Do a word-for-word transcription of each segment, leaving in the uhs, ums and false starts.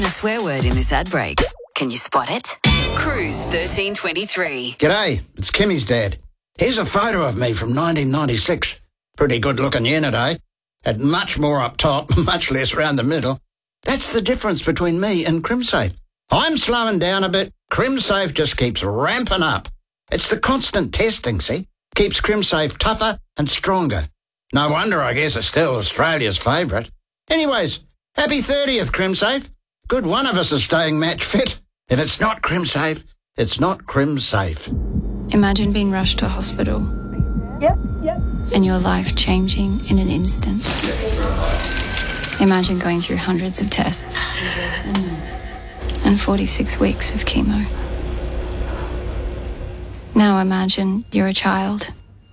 A swear word in this ad break. Can you spot it? Cruise thirteen twenty-three. G'day, it's Kimmy's dad. Here's a photo of me from nineteen ninety-six. Pretty good looking unit, eh? Had much more up top, much less round the middle. That's the difference between me and CrimSafe. I'm slowing down a bit. CrimSafe just keeps ramping up. It's the constant testing, see? Keeps CrimSafe tougher and stronger. No wonder I guess it's still Australia's favourite. Anyways, happy thirtieth, CrimSafe. Good one of us is staying match fit. If it's not CrimSafe, it's not CrimSafe. Imagine being rushed to hospital. Yep, yep. And your life changing in an instant. Imagine going through hundreds of tests and forty-six weeks of chemo. Now imagine you're a child.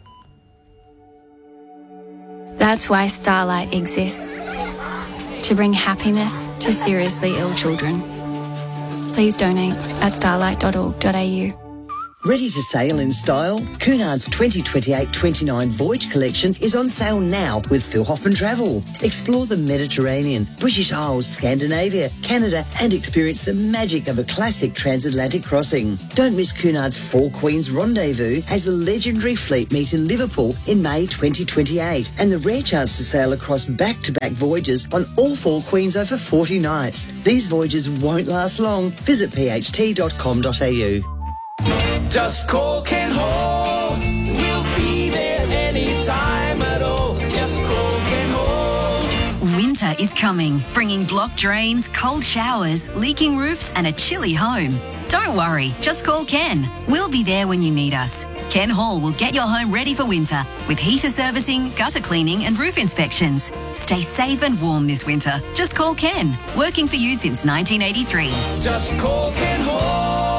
That's why Starlight exists. To bring happiness to seriously ill children. Please donate at starlight dot org dot a u. Ready to sail in style? Cunard's twenty twenty-eight twenty-nine Voyage Collection is on sale now with Phil Hoffman Travel. Explore the Mediterranean, British Isles, Scandinavia, Canada and experience the magic of a classic transatlantic crossing. Don't miss Cunard's Four Queens Rendezvous as the legendary fleet meet in Liverpool in May twenty twenty-eight and the rare chance to sail across back-to-back voyages on all Four Queens over forty nights. These voyages won't last long. Visit p h t dot com dot a u. Just call Ken Hall. We'll be there anytime at all. Just call Ken Hall. Winter is coming, bringing blocked drains, cold showers, leaking roofs and a chilly home. Don't worry, just call Ken. We'll be there when you need us. Ken Hall will get your home ready for winter with heater servicing, gutter cleaning and roof inspections. Stay safe and warm this winter. Just call Ken. Working for you since nineteen eighty-three. Just call Ken Hall.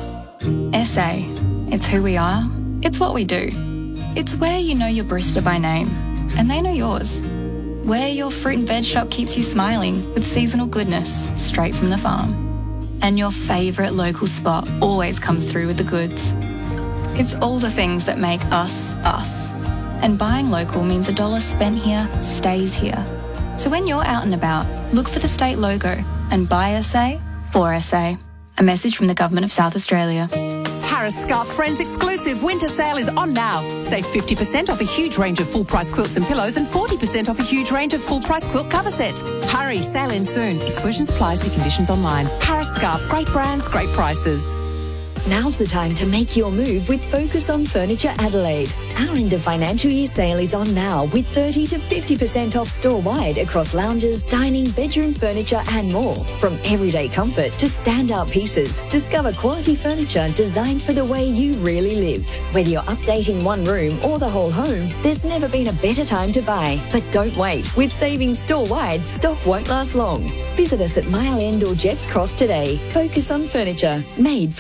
S A. It's who we are. It's what we do. It's where you know your barista by name, and they know yours. Where your fruit and veg shop keeps you smiling with seasonal goodness straight from the farm. And your favourite local spot always comes through with the goods. It's all the things that make us, us. And buying local means a dollar spent here stays here. So when you're out and about, look for the state logo and buy S A for S A. A message from the Government of South Australia. Harris Scarf Friends exclusive winter sale is on now. Save fifty percent off a huge range of full-price quilts and pillows and forty percent off a huge range of full-price quilt cover sets. Hurry, sale ends soon. Exclusions apply, see conditions online. Harris Scarf, great brands, great prices. Now's the time to make your move with Focus on Furniture Adelaide. Our end of financial year sale is on now with thirty to fifty percent off store-wide across lounges, dining, bedroom furniture and more. From everyday comfort to stand-out pieces, discover quality furniture designed for the way you really live. Whether you're updating one room or the whole home, there's never been a better time to buy. But don't wait. With savings store-wide, stock won't last long. Visit us at Mile End or Jepps Cross today. Focus on Furniture, made for